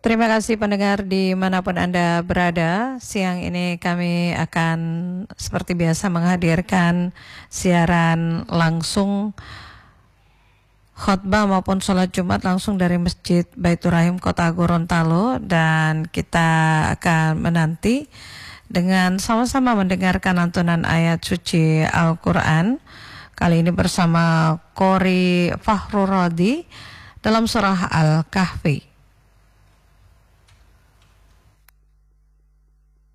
Terima kasih pendengar dimanapun Anda berada. Siang ini kami akan seperti biasa menghadirkan siaran langsung khotbah maupun sholat Jumat langsung dari Masjid Baitur Rahim Kota Gorontalo, dan kita akan menanti dengan sama-sama mendengarkan lantunan ayat suci Al-Quran. Kali ini bersama Qori Fahrul Radi dalam surah Al-Kahfi.